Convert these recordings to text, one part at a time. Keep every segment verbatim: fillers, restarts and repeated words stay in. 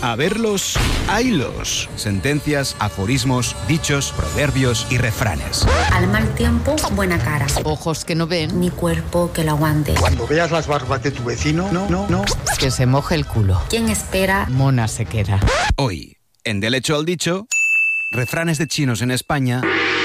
A verlos, haylos. Sentencias, aforismos, dichos, proverbios y refranes. Al mal tiempo, buena cara. Ojos que no ven, ni cuerpo que lo aguante. Cuando veas las barbas de tu vecino, no, no, no. Que se moje el culo. ¿Quién espera? Mona se queda. Hoy, en Del hecho al dicho, refranes de chinos en España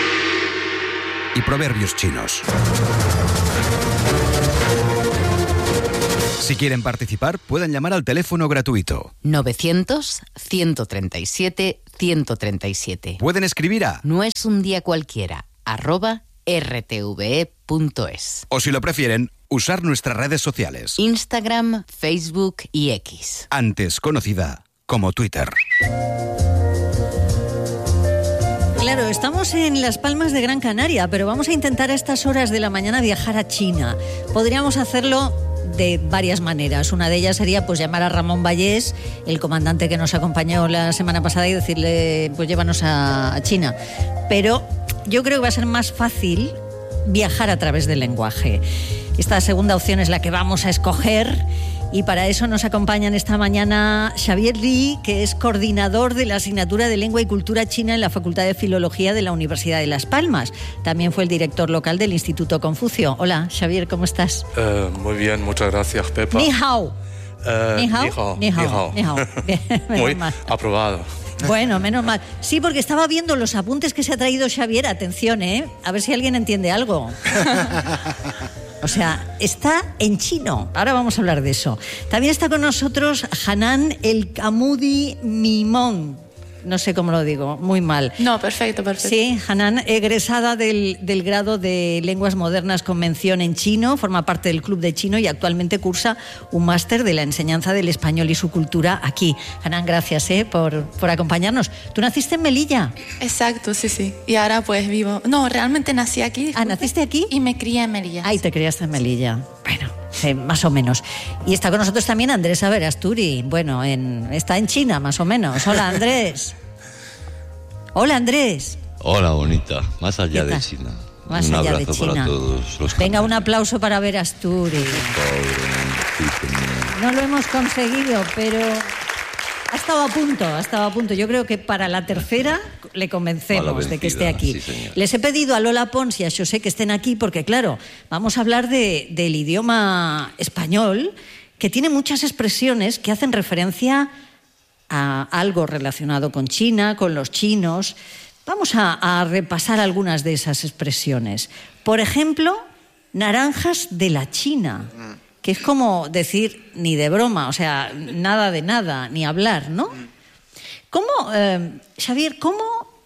y proverbios chinos. Si quieren participar, pueden llamar al teléfono gratuito novecientos, ciento treinta y siete, ciento treinta y siete. Pueden escribir a No es un día cualquiera, arroba r t v e punto es. O si lo prefieren, usar nuestras redes sociales. Instagram, Facebook y X. Antes conocida como Twitter. Claro, estamos en Las Palmas de Gran Canaria, pero vamos a intentar a estas horas de la mañana viajar a China. Podríamos hacerlo de varias maneras. Una de ellas sería pues llamar a Ramón Vallés, el comandante que nos acompañó la semana pasada, y decirle pues llévanos a, a China. Pero yo creo que va a ser más fácil viajar a través del lenguaje. Esta segunda opción es la que vamos a escoger. Y para eso nos acompañan esta mañana Xavier Li, que es coordinador de la asignatura de Lengua y Cultura China en la Facultad de Filología de la Universidad de Las Palmas. También fue el director local del Instituto Confucio. Hola, Xavier, ¿cómo estás? Uh, muy bien, muchas gracias, Pepa. Ni hao. Uh, Ni hao. Ni hao. Ni hao. Ni hao. Bien, muy mal. aprobado. Bueno, menos mal. Sí, porque estaba viendo los apuntes que se ha traído Xavier. Atención, ¿eh? A ver si alguien entiende algo. O sea, está en chino. Ahora vamos a hablar de eso. También está con nosotros Hanan El Kamudi Mimón. No sé cómo lo digo, muy mal. No, perfecto, perfecto. Sí, Hanan, egresada del, del grado de Lenguas Modernas con mención en chino, forma parte del Club de Chino y actualmente cursa un máster de la enseñanza del español y su cultura aquí. Hanan, gracias eh, por, por acompañarnos. ¿Tú naciste en Melilla? Exacto, sí, sí. Y ahora pues vivo... No, realmente nací aquí. Ah, ¿naciste aquí? Y me crié en Melilla. Ay, te criaste en Melilla. Bueno... Sí, más o menos. Y está con nosotros también Andrés Averasturi. Bueno, en, está en China, más o menos. Hola, Andrés. Hola, Andrés. Hola, bonita. Más allá de China. Más un allá abrazo de China. Para todos los Venga, un aplauso para Averasturi. No lo hemos conseguido, pero ha estado a punto, ha estado a punto. Yo creo que para la tercera le convencemos vencida, de que esté aquí. Sí, Les he pedido a Lola Pons y a José que estén aquí porque, claro, vamos a hablar de, del idioma español, que tiene muchas expresiones que hacen referencia a algo relacionado con China, con los chinos. Vamos a, a repasar algunas de esas expresiones. Por ejemplo, naranjas de la China, que es como decir ni de broma, o sea, nada de nada, ni hablar, ¿no? ¿Cómo, eh, Xavier, cómo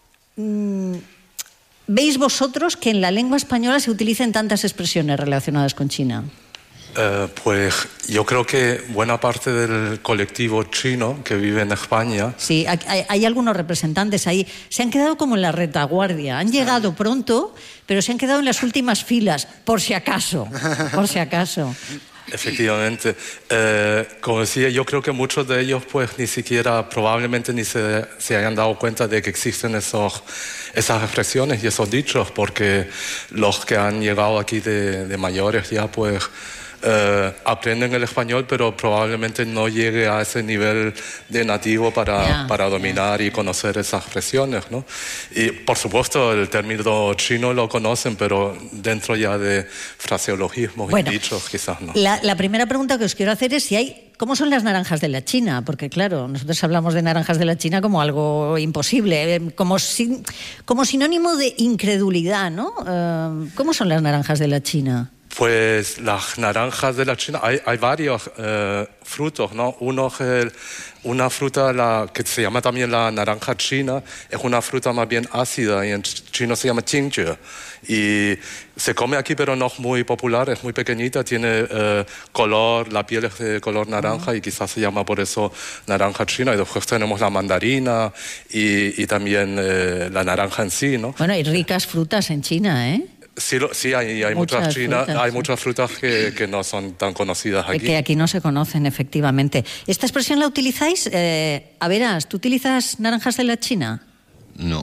mmm, veis vosotros que en la lengua española se utilicen tantas expresiones relacionadas con China? Uh, pues yo creo que buena parte del colectivo chino que vive en España... Sí, hay, hay algunos representantes ahí. Se han quedado como en la retaguardia. Han llegado pronto, pero se han quedado en las últimas filas, por si acaso, por si acaso. Efectivamente. Eh, como decía, yo creo que muchos de ellos pues ni siquiera, probablemente ni se, se hayan dado cuenta de que existen esos, esas expresiones y esos dichos, porque los que han llegado aquí de, de mayores ya pues... Uh, aprenden el español, pero probablemente no llegue a ese nivel de nativo para, yeah, para dominar yeah. y conocer esas expresiones, ¿no? Y por supuesto el término chino lo conocen, pero dentro ya de fraseologismos bueno, y dichos quizás no. La, la primera pregunta que os quiero hacer es si hay... ¿Cómo son las naranjas de la China? Porque claro, nosotros hablamos de naranjas de la China como algo imposible, como, sin, como sinónimo de incredulidad, ¿no? Uh, ¿Cómo son las naranjas de la China? Pues las naranjas de la China, hay, hay varios eh, frutos, ¿no? Uno es el, una fruta la, que se llama también la naranja china, es una fruta más bien ácida y en chino se llama jingzhe. Y se come aquí pero no es muy popular, es muy pequeñita, tiene eh, color, la piel es de color naranja uh-huh. y quizás se llama por eso naranja china. Y después tenemos la mandarina y, y también eh, la naranja en sí, ¿no? Bueno, hay ricas frutas en China, ¿eh? Sí, sí, hay, hay muchas, muchas, China, frutas, hay sí. muchas frutas que, que no son tan conocidas aquí. Que aquí no se conocen, efectivamente. ¿Esta expresión la utilizáis? Eh, a veras, ¿tú utilizas naranjas de la China? No.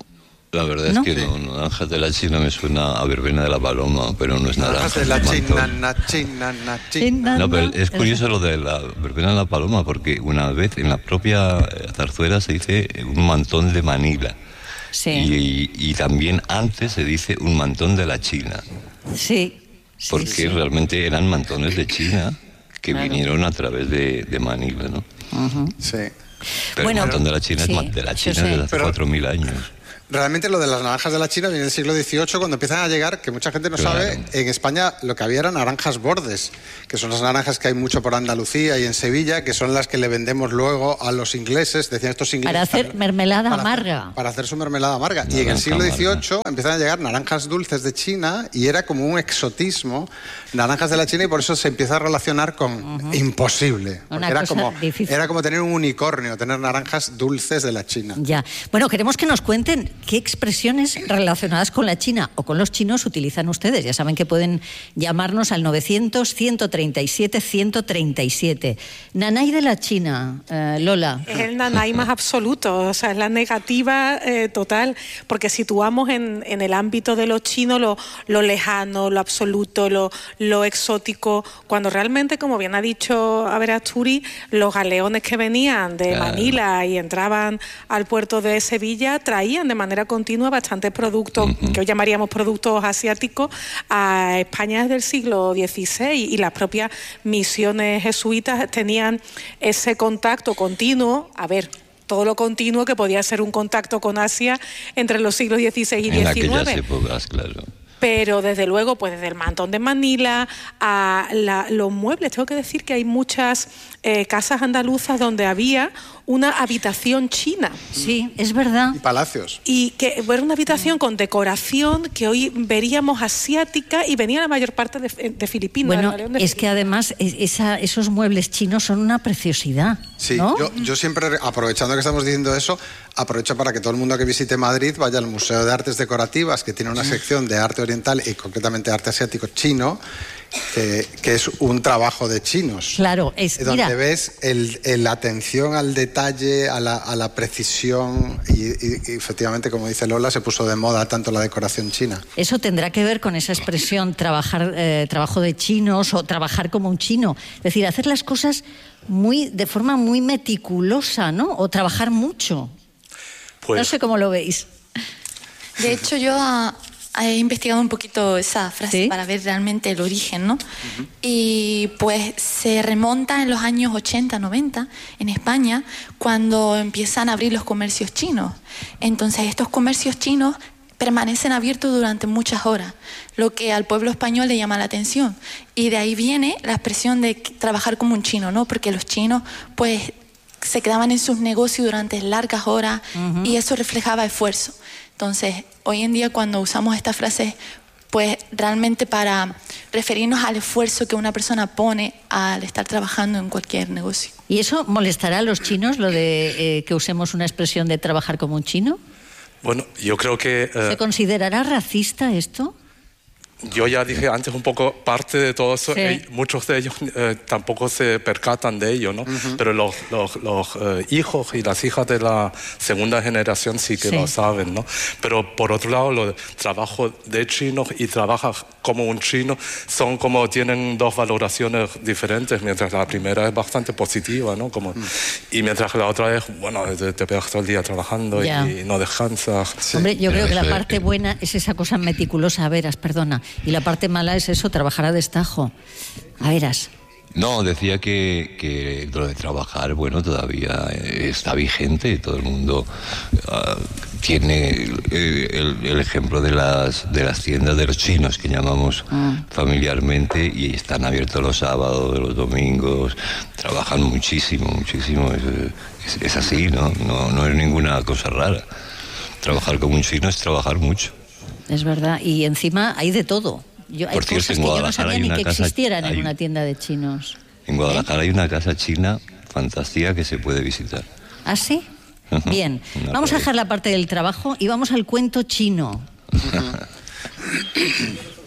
La verdad ¿No? es que no, naranjas de la China me suena a verbena de la paloma, pero no es naranja. Naranjas de la es China, mantón. na, China, na, China. No, pero es curioso lo de la verbena de la paloma, porque una vez en la propia eh, zarzuela se dice un mantón de Manila. Sí. Y, y también antes se dice un mantón de la China. Sí. sí Porque sí. realmente eran mantones de China que Claro. vinieron a través de, de Manila, ¿no? Uh-huh. Sí. Pero Bueno, el mantón de la China sí, es de la yo China sé. desde hace Pero- cuatro mil años. Realmente lo de las naranjas de la China viene en el siglo dieciocho, cuando empiezan a llegar, que mucha gente no Claro. sabe, en España lo que había eran naranjas bordes, que son las naranjas que hay mucho por Andalucía y en Sevilla, que son las que le vendemos luego a los ingleses, decían estos ingleses. Para hacer mermelada para hacer- amarga. para hacer su mermelada amarga. y en el Naranja siglo amarga. dieciocho empiezan a llegar naranjas dulces de China y era como un exotismo, naranjas de la China, y por eso se empieza a relacionar con imposible. porque Una era, cosa como, difícil. era como tener un unicornio, tener naranjas dulces de la China. Ya. Bueno, queremos que nos cuenten qué expresiones relacionadas con la China o con los chinos utilizan ustedes. Ya saben que pueden llamarnos al novecientos, ciento treinta y siete, ciento treinta y siete. Nanay de la China, eh, Lola. Es el nanay más absoluto, o sea, es la negativa eh, total, porque situamos en, en el ámbito de los chinos lo, lo lejano, lo absoluto, lo, lo exótico, cuando realmente, como bien ha dicho Averasturi, los galeones que venían de Claro. Manila y entraban al puerto de Sevilla traían de manera continua bastantes productos Ujú. que hoy llamaríamos productos asiáticos a España desde el siglo dieciséis, y las propias misiones jesuitas tenían ese contacto continuo, a ver, todo lo continuo que podía ser un contacto con Asia entre los siglos dieciséis y En aquellas diecinueve. épocas, claro. Pero desde luego, pues desde el mantón de Manila a la- los muebles, tengo que decir que hay muchas eh, casas andaluzas donde había una habitación china. Sí, es verdad. Y palacios. Y que era una habitación con decoración que hoy veríamos asiática, y venía la mayor parte de, de Filipinas. Bueno, del galeón de es que además es- esa, esos muebles chinos son una preciosidad. Sí, ¿no? yo, yo siempre, aprovechando que estamos diciendo eso, aprovecho para que todo el mundo que visite Madrid vaya al Museo de Artes Decorativas, que tiene una sección de arte oriental y concretamente arte asiático chino, que, que es un trabajo de chinos. Claro, es Donde mira, ves el, el- la atención al detalle, a la, a la precisión, y, y- y efectivamente, como dice Lola, se puso de moda tanto la decoración china. eso tendrá que ver con esa expresión trabajar eh, trabajo de chinos o trabajar como un chino. Es decir, hacer las cosas muy de forma muy meticulosa, ¿no? O trabajar mucho. Pues No sé cómo lo veis. De hecho, yo ah, he investigado un poquito esa frase ¿Sí? para ver realmente el origen, ¿no? Y pues se remonta en los años ochenta, noventa en España, cuando empiezan a abrir los comercios chinos. Entonces, estos comercios chinos permanecen abiertos durante muchas horas, lo que al pueblo español le llama la atención. Y de ahí viene la expresión de trabajar como un chino, ¿no? Porque los chinos, pues, se quedaban en sus negocios durante largas horas, Ujú. y eso reflejaba esfuerzo. Entonces, hoy en día cuando usamos esta frase, pues realmente para referirnos al esfuerzo que una persona pone al estar trabajando en cualquier negocio. ¿Y eso molestará a los chinos, lo de eh, que usemos una expresión de trabajar como un chino? bueno, yo creo que eh, ¿Se considerará racista esto? yo ya dije antes un poco parte de todo eso. Sí. eh, muchos de ellos eh, tampoco se percatan de ello, ¿no? Pero los, los, los, eh, hijos y las hijas de la segunda generación sí que Sí. lo saben, ¿no? Pero por otro lado, los trabajos de chinos y trabajas como un chino son como, tienen dos valoraciones diferentes, mientras la primera es bastante positiva, ¿no? Como, y mientras la otra es, bueno, te, te pegas todo el día trabajando Ya. y no descansas. Hombre, yo creo que la Eso es parte que- buena es esa cosa meticulosa, a veras, perdona. Y la parte mala es eso, trabajar a destajo. A veras. No, decía que, que lo de trabajar, bueno, todavía eh, está vigente. Todo el mundo ah, tiene eh, el, el ejemplo de las, de las tiendas de los chinos, que llamamos familiarmente, y están abiertos los sábados, los domingos. Trabajan muchísimo, muchísimo. Es, es- es así, ¿no? ¿no? No es ninguna cosa rara. Trabajar como un chino es trabajar mucho. Es verdad. Y encima hay de todo. Yo, hay Por cierto, cosas en que yo no Guadalajara sabía hay ni una que casa- existieran en hay- una tienda de chinos. En Guadalajara hay una casa china fantástica que se puede visitar. ¿Ah, sí? Ajá. Bien. Una Vamos a pared. dejar la parte del trabajo y vamos al cuento chino.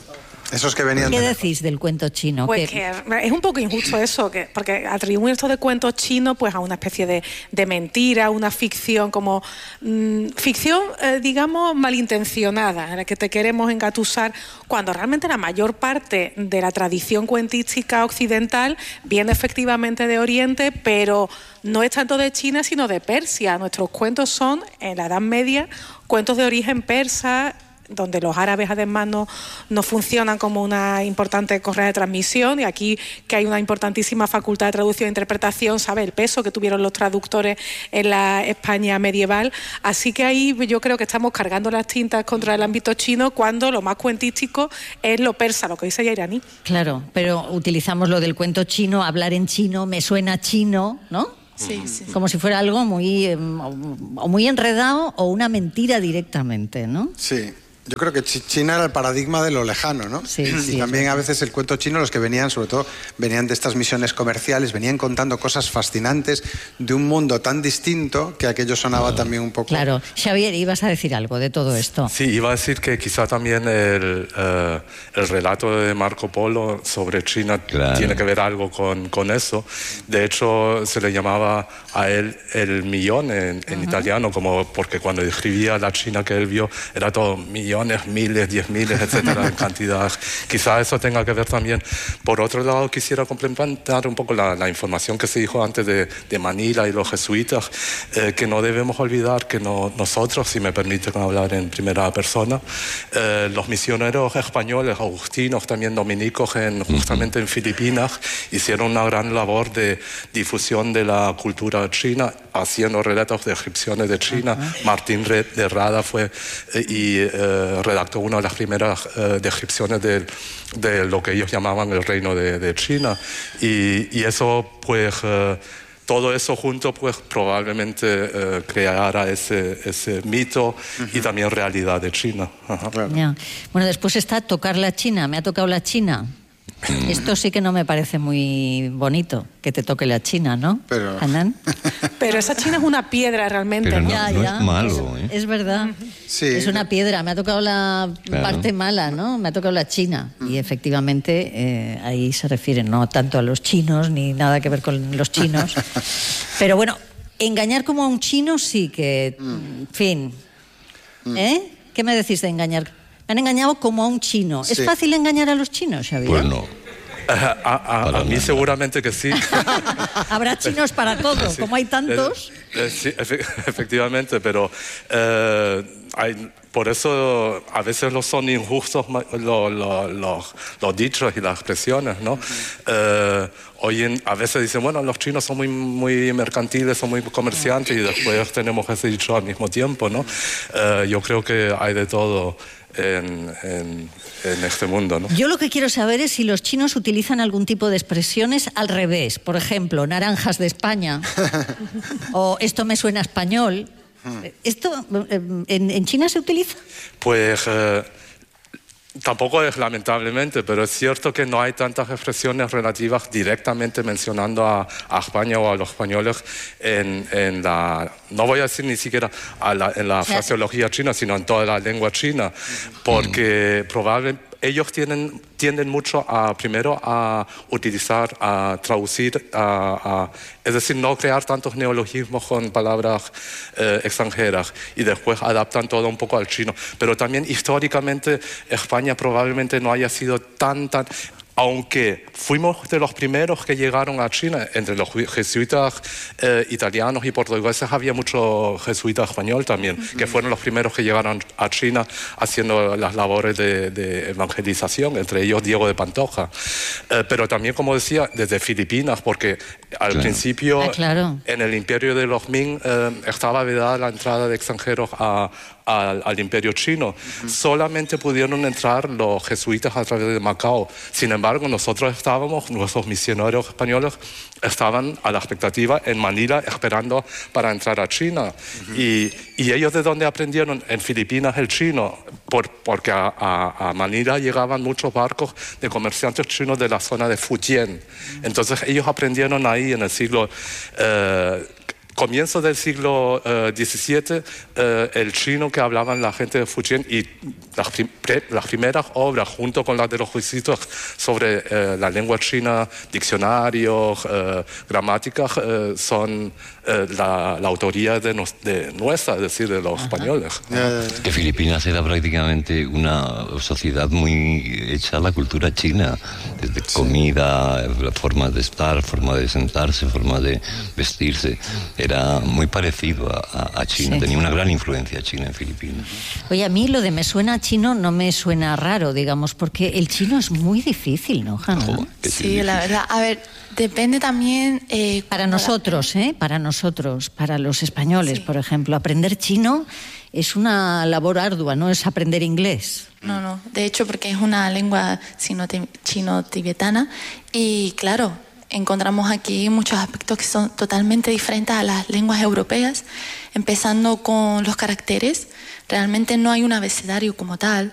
Esos que venían... ¿Qué de... decís del cuento chino? Pues que... que es un poco injusto eso, que, porque atribuir esto de cuentos chinos pues a una especie de, de mentira, una ficción como mmm, ficción, eh, digamos, malintencionada, en la que te queremos engatusar, cuando realmente la mayor parte de la tradición cuentística occidental viene efectivamente de Oriente, pero no es tanto de China, sino de Persia. Nuestros cuentos son, en la Edad Media, cuentos de origen persa, donde los árabes además no, no funcionan como una importante correa de transmisión, y aquí que hay una importantísima facultad de traducción e interpretación, sabe el peso que tuvieron los traductores en la España medieval. Así que ahí yo creo que estamos cargando las tintas contra el ámbito chino, cuando lo más cuentístico es lo persa, lo que dice ya iraní. Claro, pero utilizamos lo del cuento chino, hablar en chino, me suena chino, ¿no? Sí, sí. Como si fuera algo muy, eh, o muy enredado o una mentira directamente, ¿no? Sí. Yo creo que China era el paradigma de lo lejano, ¿no? Sí, y sí, también sí. a veces el cuento chino, los que venían, sobre todo, venían de estas misiones comerciales, venían contando cosas fascinantes de un mundo tan distinto que aquello sonaba también un poco... Claro. Xavier, ibas a decir algo de todo esto. Sí, iba a decir que quizá también el, uh, el relato de Marco Polo sobre China claro. tiene que ver algo con, con eso. De hecho, se le llamaba a él el millón en, en uh-huh. italiano, como porque cuando describía la China que él vio, era todo millones, miles, diez miles, etcétera, en cantidad. Quizá eso tenga que ver también. Por otro lado, quisiera complementar un poco la, la información que se dijo antes de, de Manila y los jesuitas, eh, que no debemos olvidar que no, nosotros, si me permiten hablar en primera persona, eh, los misioneros españoles, agustinos, también dominicos, en, justamente en Filipinas, hicieron una gran labor de difusión de la cultura china, haciendo relatos, descripciones de China. Uh-huh. Martín de Rada fue eh, y eh, redactó una de las primeras eh, descripciones de, de lo que ellos llamaban el reino de, de China. Y, y eso, pues, eh, todo eso junto, pues, probablemente eh, creara ese, ese mito uh-huh. y también realidad de China. Uh-huh. Yeah. Bueno, después está tocar la China. Me ha tocado la China. Esto sí que no me parece muy bonito, que te toque la China, ¿no? Pero, Pero esa China es una piedra realmente. Pero no, ya, no ya. es malo, ¿eh? Es verdad. Sí. Es una piedra. Me ha tocado la claro. parte mala, ¿no? Me ha tocado la China. Y efectivamente eh, ahí se refieren no tanto a los chinos, ni nada que ver con los chinos. Pero bueno, engañar como a un chino sí que... En fin. ¿Eh? ¿Qué me decís de engañar? Me han engañado como a un chino. ¿Es sí. fácil engañar a los chinos, Xavier? Pues no. A, a, a, a mí seguramente que sí. Habrá chinos para todo, sí. como hay tantos. Eh, eh, sí, efe, efectivamente, pero eh, hay, por eso a veces no son injustos lo, lo, los, los dichos y las expresiones, ¿no? Uh-huh. Eh, hoy en, a veces dicen, bueno, los chinos son muy, muy mercantiles, son muy comerciantes, uh-huh. y después tenemos ese dicho al mismo tiempo, ¿no? Eh, yo creo que hay de todo En, en, en este mundo, ¿no? Yo lo que quiero saber es si los chinos utilizan algún tipo de expresiones al revés. Por ejemplo, naranjas de España o esto me suena español. ¿Esto en, en China se utiliza? Pues eh, tampoco es lamentablemente, pero es cierto que no hay tantas expresiones relativas directamente mencionando a, a España o a los españoles en, en la, no voy a decir ni siquiera a la, en la fraseología china, sino en toda la lengua china, porque probablemente ellos tienen, tienden mucho a, primero, a utilizar, a traducir, a, a, es decir, no crear tantos neologismos con palabras eh, extranjeras, y después adaptan todo un poco al chino. Pero también históricamente España probablemente no haya sido tan, tan... Aunque fuimos de los primeros que llegaron a China, entre los jesuitas eh, italianos y portugueses había mucho jesuita español también, uh-huh. que fueron los primeros que llegaron a China haciendo las labores de, de evangelización, entre ellos Diego de Pantoja. Eh, pero también, como decía, desde Filipinas, porque al claro. principio, ah, claro. en el imperio de los Ming, eh, estaba vedada la entrada de extranjeros a... Al, al imperio chino. Uh-huh. Solamente pudieron entrar los jesuitas a través de Macao. Sin embargo, nosotros estábamos, nuestros misioneros españoles estaban a la expectativa en Manila esperando para entrar a China. Uh-huh. y, y ellos de dónde aprendieron en Filipinas el chino, Por, porque a, a, a Manila llegaban muchos barcos de comerciantes chinos de la zona de Fujian. Uh-huh. Entonces ellos aprendieron ahí en el siglo... Eh, comienzo del siglo eh, diecisiete, eh, el chino que hablaban la gente de Fujian y las, prim las primeras obras, junto con las de los jesuitas, sobre eh, la lengua china, diccionarios, eh, gramáticas, eh, son eh, la, la autoría de, nos, de nuestra, es decir, de los Ajá. españoles. Que Filipinas era prácticamente una sociedad muy hecha a la cultura china, desde sí. comida, formas de estar, forma de sentarse, forma de vestirse. Era muy parecido a, a China, sí. tenía una gran influencia china en Filipinas. Oye, a mí lo de me suena chino no me suena raro, digamos, porque el chino es muy difícil, ¿no, Hanna? Oh, sí, la verdad. A ver, depende también... Eh, para nosotros, ¿eh? Para nosotros, para los españoles, sí. por ejemplo, aprender chino es una labor ardua, no es aprender inglés. No, no, de hecho, porque es una lengua chino-tibetana y, claro, encontramos aquí muchos aspectos que son totalmente diferentes a las lenguas europeas, empezando con los caracteres. Realmente no hay un abecedario como tal,